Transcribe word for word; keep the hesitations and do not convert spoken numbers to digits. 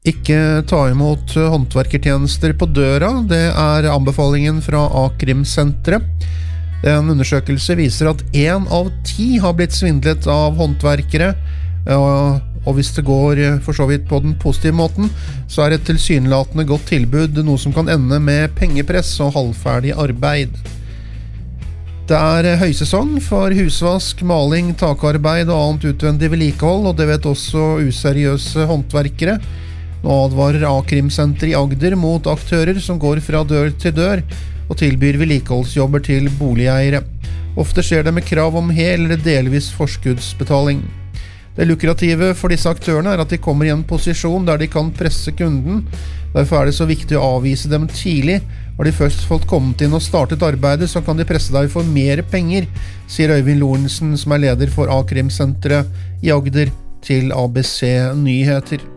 Ikke ta imot håndverkertjenester på døra, det er anbefalingen fra A-krimsenteret. En undersøkelse viser at en av ti har blitt svindlet av håndverkere, og hvis det går for så vidt på den positive måten, så er et tilsynelatende godt tilbud noe som kan ende med pengepress og halvferdig arbeid. Det er høysesong for husvask, maling, takarbeid og annet utvendig vedlikehold, og det vet også useriøse håndverkere. Nå advarer A-krimsenter i Agder mot aktører som går fra dør til dør og tilbyr vedlikeholdsjobber til boligeiere. Ofte skjer det med krav om hel eller delvis forskuddsbetaling. Det lukrative for disse aktørene er at de kommer i en posisjon der de kan presse kunden. Derfor er det så viktig å avvise dem tidlig. Har de først fått kommet inn og startet arbeidet, så kan de presse deg for mer penger, sier Øyvind Lorentzen, som er leder for A-krimsenteret i Agder, til A B C Nyheter.